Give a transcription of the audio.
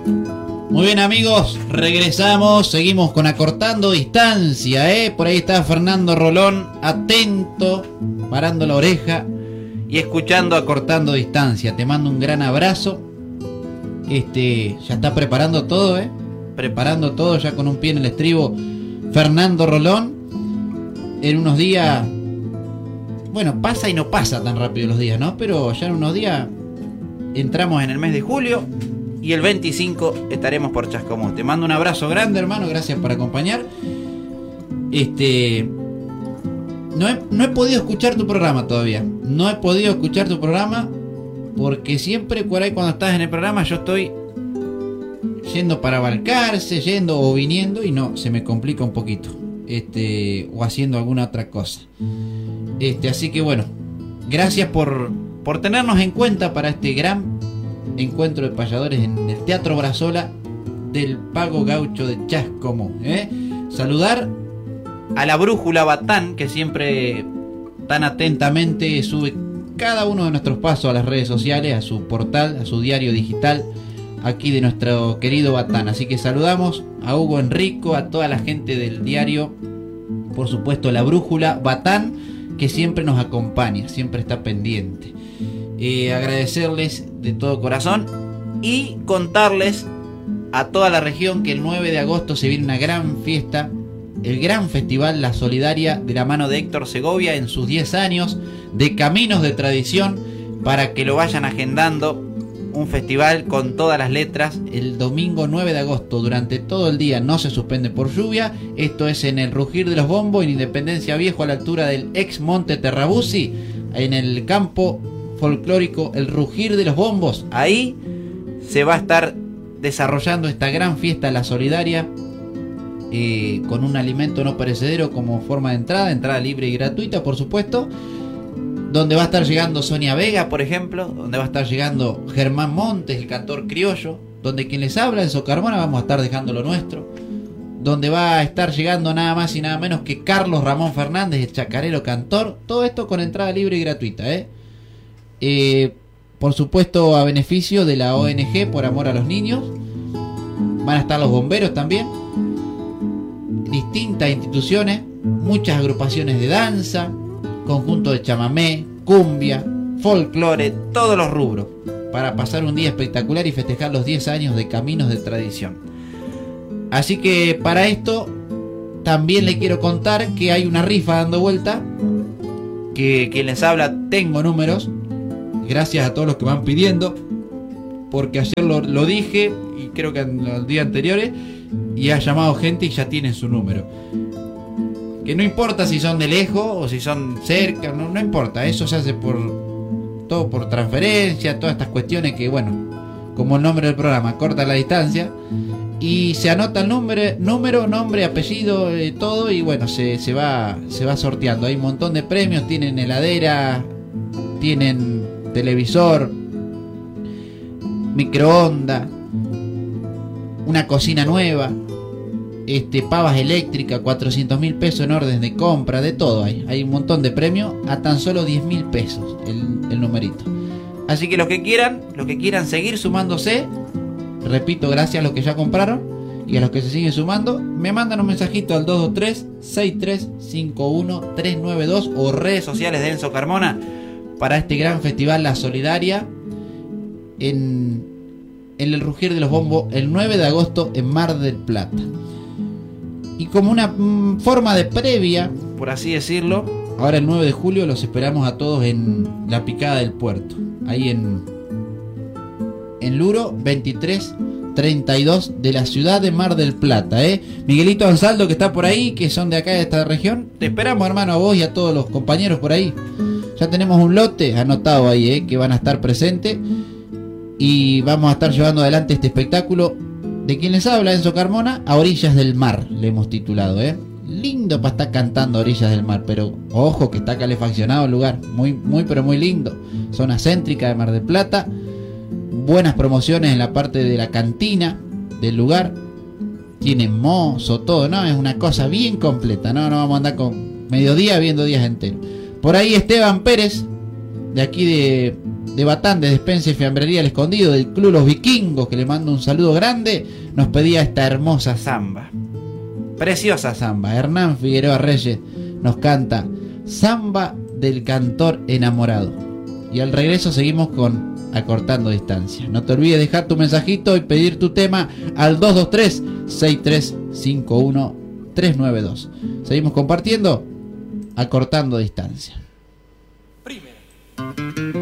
Muy bien, amigos, regresamos, seguimos con Acortando Distancia, por ahí está Fernando Rolón, atento, parando la oreja y escuchando Acortando Distancia. Te mando un gran abrazo. Ya está preparando todo, preparando todo ya con un pie en el estribo. Fernando Rolón, en unos días, bueno, pasa y no pasa tan rápido los días, ¿no? Pero ya en unos días entramos en el mes de julio y el 25 estaremos por Chascomús. Te mando un abrazo grande, hermano, gracias por acompañar. No he podido escuchar tu programa todavía. No he podido escuchar tu programa porque siempre por ahí cuando estás en el programa yo estoy yendo para Balcarce, yendo o viniendo y no, se me complica un poquito. O haciendo alguna otra cosa. Así que bueno, gracias por tenernos en cuenta para este gran encuentro de payadores en el Teatro Brazola del Pago Gaucho de Chascomús. Saludar a la Brújula Batán, que siempre tan atentamente sube cada uno de nuestros pasos a las redes sociales, a su portal, a su diario digital, aquí de nuestro querido Batán. Así que saludamos a Hugo Enrico, a toda la gente del diario, por supuesto la Brújula Batán, que siempre nos acompaña, siempre está pendiente. Agradecerles de todo corazón y contarles a toda la región que el 9 de agosto se viene una gran fiesta, el gran festival La Solidaria, de la mano de Héctor Segovia en sus 10 años de Caminos de Tradición, para que lo vayan agendando. Un festival con todas las letras el domingo 9 de agosto durante todo el día, no se suspende por lluvia. Esto es en el Rugir de los Bombos, en Independencia Viejo, a la altura del ex Monte Terrabuzzi, en el campo folclórico El Rugir de los Bombos. Ahí se va a estar desarrollando esta gran fiesta La Solidaria, con un alimento no perecedero como forma de entrada libre y gratuita, por supuesto, donde va a estar llegando Sonia Vega, por ejemplo, donde va a estar llegando Germán Montes, el cantor criollo, donde quien les habla, Enzo Carmona, vamos a estar dejando lo nuestro, donde va a estar llegando nada más y nada menos que Carlos Ramón Fernández, el chacarero cantor. Todo esto con entrada libre y gratuita, por supuesto a beneficio de la ONG Por Amor a los Niños. Van a estar los bomberos también, distintas instituciones, muchas agrupaciones de danza, conjunto de chamamé, cumbia, folclore, todos los rubros, para pasar un día espectacular y festejar los 10 años de Caminos de Tradición. Así que para esto también le quiero contar que hay una rifa dando vuelta, que quien les habla tengo números, gracias a todos los que van pidiendo, porque ayer lo dije y creo que en los días anteriores, y ha llamado gente y ya tienen su número. Que no importa si son de lejos o si son cerca, no importa, eso se hace todo por transferencia, todas estas cuestiones que, bueno, como el nombre del programa, corta la distancia, y se anota el número, nombre, apellido, todo, y bueno, se va sorteando. Hay un montón de premios, tienen heladera, tienen televisor, microondas, una cocina nueva, pavas eléctricas, 400.000 pesos en orden de compra, de todo hay un montón de premios a tan solo 10.000 pesos el numerito. Así que los que quieran seguir sumándose, repito, gracias a los que ya compraron y a los que se siguen sumando, me mandan un mensajito al 223-6351-392 o redes sociales de Enzo Carmona para este gran festival La Solidaria en el Rugir de los Bombos el 9 de agosto en Mar del Plata. Y como una forma de previa, por así decirlo, ahora el 9 de julio los esperamos a todos en la Picada del Puerto, ahí en Luro 2332 de la ciudad de Mar del Plata. Miguelito Ansaldo, que está por ahí, que son de acá de esta región, te esperamos, hermano, a vos y a todos los compañeros por ahí. Ya tenemos un lote anotado ahí, que van a estar presentes, y vamos a estar llevando adelante este espectáculo de quien les habla, Enzo Carmona, a orillas del mar, le hemos titulado, lindo para estar cantando a orillas del mar, pero ojo que está calefaccionado el lugar, muy, muy pero muy lindo, zona céntrica de Mar del Plata, buenas promociones en la parte de la cantina del lugar, tienen mozo, todo, no, es una cosa bien completa, no vamos a andar con mediodía viendo días enteros. Por ahí Esteban Pérez, de aquí de Batán, de Despensa y Fiambrería El Escondido, del Club Los Vikingos, que le mando un saludo grande, nos pedía esta hermosa samba. Preciosa samba. Hernán Figueroa Reyes nos canta Samba del Cantor Enamorado. Y al regreso seguimos con Acortando Distancia. No te olvides dejar tu mensajito y pedir tu tema al 223-6351-392. Seguimos compartiendo Acortando Distancia. Primero.